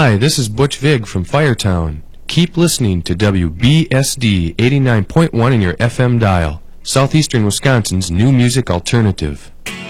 Hi, this is Butch Vig from Firetown. Keep listening to WBSD 89.1 in your FM dial, Southeastern Wisconsin's new music alternative.